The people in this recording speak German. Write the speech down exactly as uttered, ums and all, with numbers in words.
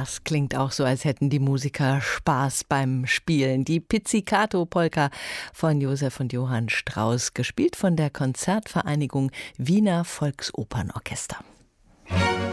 Das klingt auch so, als hätten die Musiker Spaß beim Spielen. Die Pizzicato-Polka von Josef und Johann Strauss, gespielt von der Konzertvereinigung Wiener Volksopernorchester.